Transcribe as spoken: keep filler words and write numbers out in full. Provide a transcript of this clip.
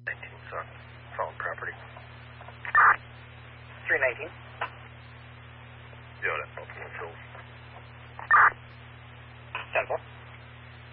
nineteen, son. Phone property. three nineteen. Yoda, Buffalo Hills.